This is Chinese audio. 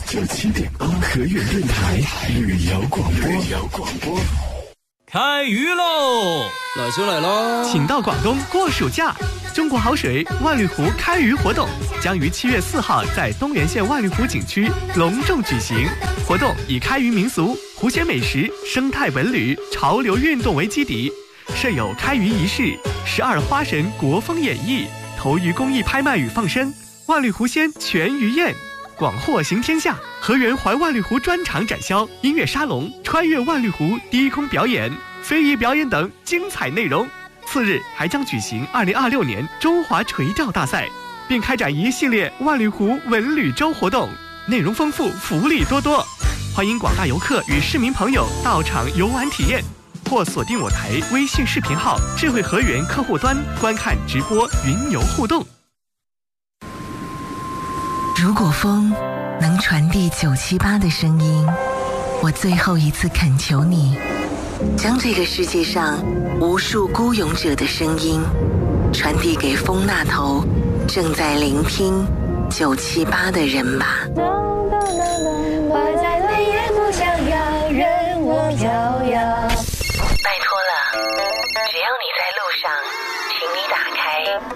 97.8河源电台旅游广播。 开鱼喽！ 老兄来喽！ 请到广东过暑假，中国好水万绿湖开鱼活动将于7月4号在东源县万绿湖景区隆重举行。活动以开渔民俗、湖鲜美食、生态文旅、潮流运动为基底，设有开渔仪式、12花神国风演绎、投鱼公益拍卖与放生、万绿湖鲜全鱼宴。广货行天下，河源环万绿湖专场展销、音乐沙龙、穿越万绿湖低空表演、非遗表演等精彩内容。次日还将举行2026年中华垂钓大赛，并开展一系列万绿湖文旅周活动，内容丰富，福利多多。欢迎广大游客与市民朋友到场游玩体验，或锁定我台微信视频号“智慧河源”客户端观看直播云游互动。 如果风能传递978的声音，我最后一次恳求你，将这个世界上无数孤勇者的声音传递给风那头正在聆听978的人吧。